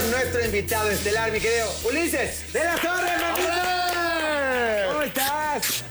con nuestro invitado estelar, mi querido Ulises de la Torre, mamita. ¿Cómo estás?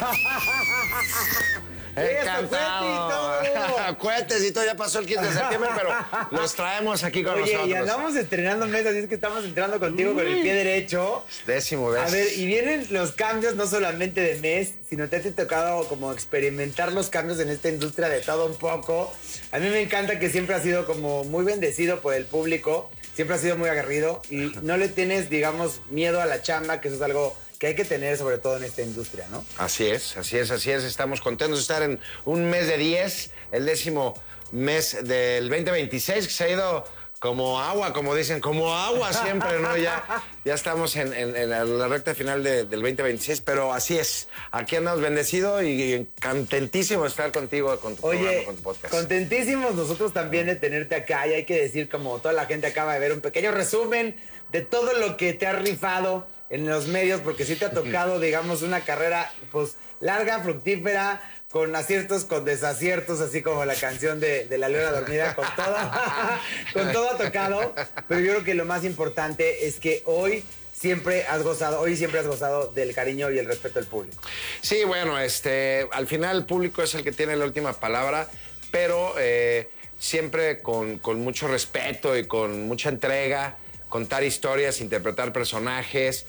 Encantado. Cohetes y todo, ya pasó el 15 de septiembre, pero los traemos aquí con nosotros. Oye, y andamos estrenando mesas, y es que estamos entrando contigo con el pie derecho. 10º vez. A ver, y vienen los cambios no solamente de mes, sino te ha tocado como experimentar los cambios en esta industria de todo un poco. A mí me encanta que siempre has sido como muy bendecido por el público, siempre has sido muy aguerrido y no le tienes, digamos, miedo a la chamba, que eso es algo que hay que tener sobre todo en esta industria, ¿no? Así es. Estamos contentos de estar en un mes de 10, el 10º mes del 2026, que se ha ido como agua, como dicen, como agua siempre, ¿no? Ya estamos en la recta final del 2026, pero así es. Aquí andamos bendecidos y contentísimo de estar contigo, con tu programa, con tu podcast. Contentísimos nosotros también de tenerte acá, y hay que decir, como toda la gente acaba de ver, un pequeño resumen de todo lo que te ha rifado en los medios, porque sí te ha tocado, digamos, una carrera, pues, larga, fructífera, con aciertos, con desaciertos, así como la canción de La Leona Dormida, con todo, con todo tocado. Pero yo creo que lo más importante es que hoy siempre has gozado del cariño y el respeto del público. Sí, bueno, al final el público es el que tiene la última palabra, pero siempre con mucho respeto y con mucha entrega, contar historias, interpretar personajes,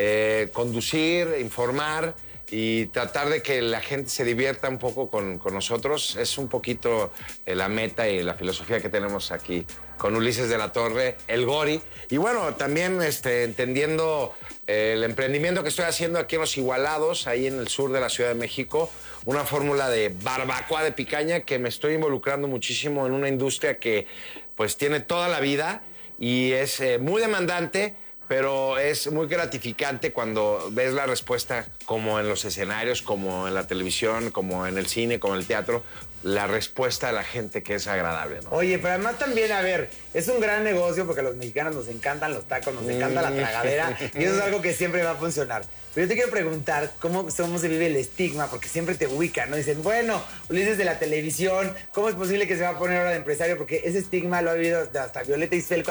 conducir, informar y tratar de que la gente se divierta un poco con nosotros. Es un poquito la meta y la filosofía que tenemos aquí con Ulises de la Torre, el Gori. Y bueno, también entendiendo el emprendimiento que estoy haciendo aquí en Los Igualados, ahí en el sur de la Ciudad de México, una fórmula de barbacoa de picaña, que me estoy involucrando muchísimo en una industria que pues tiene toda la vida y es muy demandante, pero es muy gratificante cuando ves la respuesta, como en los escenarios, como en la televisión, como en el cine, como en el teatro, la respuesta de la gente, que es agradable, ¿no? Oye, pero además también, a ver, es un gran negocio porque a los mexicanos nos encantan los tacos, nos encanta la tragadera, y eso es algo que siempre va a funcionar. Pero yo te quiero preguntar cómo se vive el estigma, porque siempre te ubican, ¿no? Dicen, bueno, Ulises de la televisión, ¿cómo es posible que se va a poner ahora de empresario? Porque ese estigma lo ha vivido hasta Violeta Isfel